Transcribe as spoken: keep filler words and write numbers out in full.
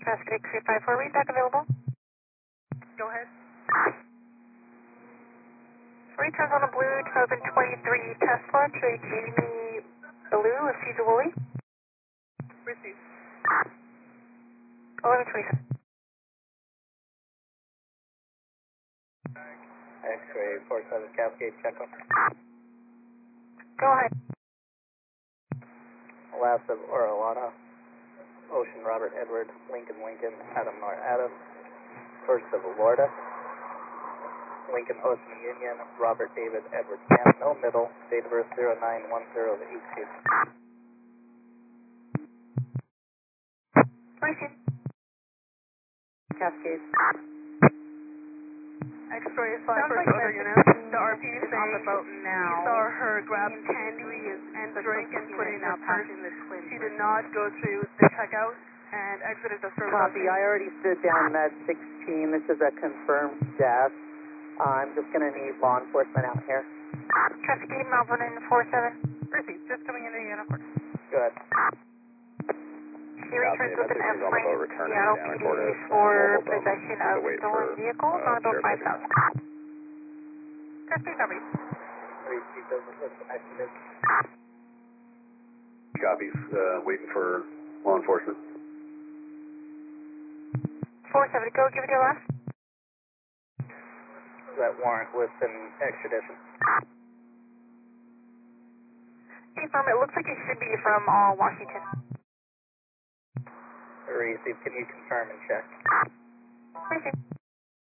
Cascade three five four, read back available. Go ahead. Returns on a blue twenty twenty-three Tesla to Jamie Blue of Caesar Woolley. Receive. eleven twenty-seven. X-ray four seven Cascade, check on. Go ahead. Last of Orellana, Ocean Robert Edward, Lincoln Lincoln, Adam Nor Adam, first of Florida, Lincoln Ocean Union, Robert David Edward Camp, no middle, date of birth zero nine one zero eight two. Receive. Cascade. X-ray five Sounds for like other Miss units. The R P is saying on the boat now. he saw her grab He and candy and drink and put it in her now purse. passing the twin. She did not go through the checkout and exited the service. Copy. I already stood down med sixteen. This is a confirmed death. Uh, I'm just going to need law enforcement out here. Cascade Melbourne four seven. Receive. Just coming into the uniform. Go ahead. She returns with an F plane Seattle P D for possession of stolen vehicles on about five thousand. Cascade copy. Receive those with accident. Copies, uh, waiting for law enforcement. four seven, go, give it your last. That warrant with an extradition. Confirm, it looks like it should be from uh, Washington. Receive, can you confirm and check? Receive.